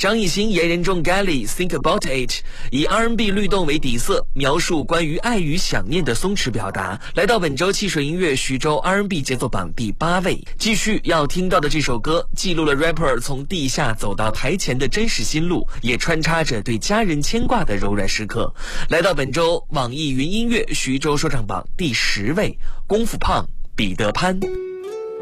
张艺兴言人中 Gally Think About It 以 R&B 律动为底色，描述关于爱与想念的松弛表达，来到本周汽水音乐徐州 R&B 节奏榜第8位。继续要听到的这首歌记录了 rapper 从地下走到台前的真实心路，也穿插着对家人牵挂的柔软时刻，来到本周网易云音乐徐州说唱榜第10位，功夫胖彼得潘。